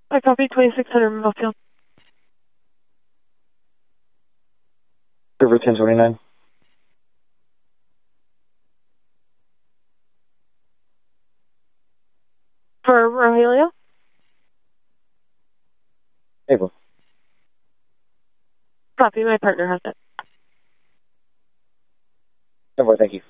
I copy 2600 Millfield. River 1029. For Rogelio? April. Copy, my partner has it. No more, thank you.